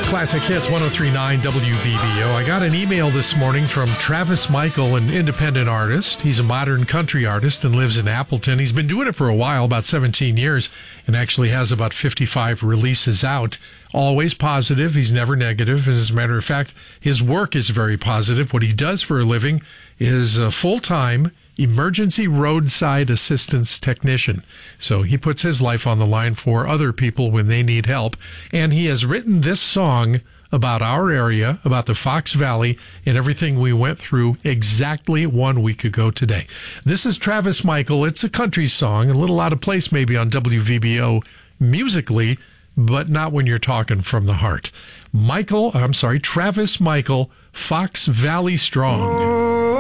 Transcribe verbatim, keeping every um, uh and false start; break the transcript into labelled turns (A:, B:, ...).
A: Classic Hits one oh three point nine W V B O. I got an email this morning from Travis Michael, an independent artist. He's a modern country artist and lives in Appleton. He's been doing it for a while, about seventeen years, and actually has about fifty-five releases out. Always positive. He's never negative. As a matter of fact, his work is very positive. What he does for a living is a full-time emergency roadside assistance technician. So he puts his life on the line for other people when they need help. And he has written this song about our area, about the Fox Valley, and everything we went through exactly one week ago today. This is Travis Michael. It's a country song, a little out of place maybe on W V B O musically, but not when you're talking from the heart. Michael, I'm sorry, Travis Michael, Fox Valley Strong.